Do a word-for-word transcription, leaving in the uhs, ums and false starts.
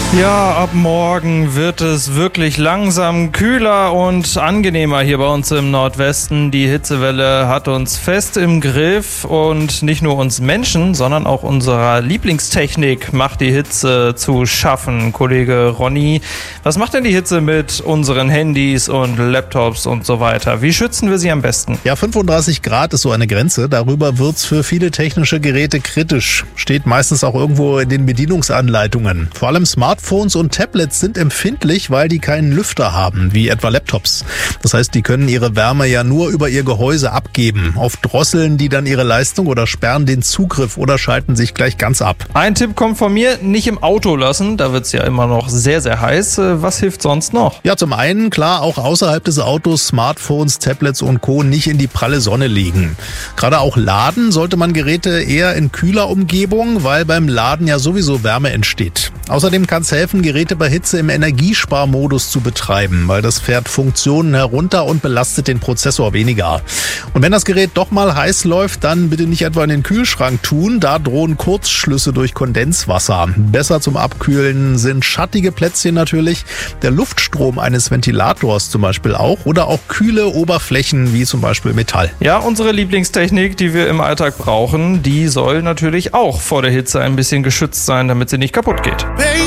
Ja, ab morgen wird es wirklich langsam kühler und angenehmer hier bei uns im Nordwesten. Die Hitzewelle hat uns fest im Griff und nicht nur uns Menschen, sondern auch unserer Lieblingstechnik macht die Hitze zu schaffen. Kollege Ronny, was macht denn die Hitze mit unseren Handys und Laptops und so weiter? Wie schützen wir sie am besten? Ja, fünfunddreißig Grad ist so eine Grenze. Darüber wird's für viele technische Geräte kritisch. Steht meistens auch irgendwo in den Bedienungsanleitungen. Vor allem Smartphones Smartphones und Tablets sind empfindlich, weil die keinen Lüfter haben, wie etwa Laptops. Das heißt, die können ihre Wärme ja nur über ihr Gehäuse abgeben. Oft drosseln die dann ihre Leistung oder sperren den Zugriff oder schalten sich gleich ganz ab. Ein Tipp kommt von mir, nicht im Auto lassen, da wird's ja immer noch sehr, sehr heiß. Was hilft sonst noch? Ja, zum einen, klar, auch außerhalb des Autos Smartphones, Tablets und Co. nicht in die pralle Sonne legen. Gerade auch laden sollte man Geräte eher in kühler Umgebung, weil beim Laden ja sowieso Wärme entsteht. Außerdem kann es helfen, Geräte bei Hitze im Energiesparmodus zu betreiben, weil das fährt Funktionen herunter und belastet den Prozessor weniger. Und wenn das Gerät doch mal heiß läuft, dann bitte nicht etwa in den Kühlschrank tun, da drohen Kurzschlüsse durch Kondenswasser. Besser zum Abkühlen sind schattige Plätzchen natürlich, der Luftstrom eines Ventilators zum Beispiel auch oder auch kühle Oberflächen wie zum Beispiel Metall. Ja, unsere Lieblingstechnik, die wir im Alltag brauchen, die soll natürlich auch vor der Hitze ein bisschen geschützt sein, damit sie nicht kaputt geht. Baby.